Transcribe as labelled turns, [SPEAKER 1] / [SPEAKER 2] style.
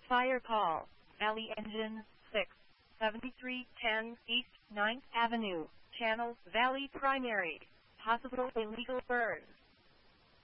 [SPEAKER 1] Fire call. Valley Engine 6. 7310 East 9th Avenue. Channel Valley Primary. Possible illegal burn.